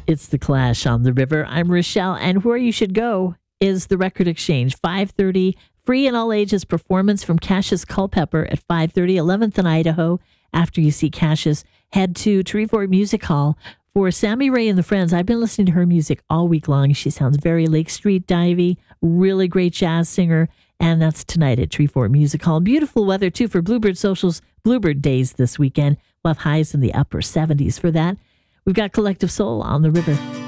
It's The Clash on the River. I'm Rochelle, and where you should go is the Record Exchange. 5:30, free and all ages performance from Cassius Culpepper at 5:30, 11th and Idaho. After you see Cassius, head to Treefort Music Hall for Sammy Ray and the Friends. I've been listening to her music all week long. She sounds very Lake Street divey, really great jazz singer, and that's tonight at Treefort Music Hall. Beautiful weather, too, for Bluebird Social's Bluebird Days this weekend. We'll have highs in the upper 70s for that. We've got Collective Soul on the River.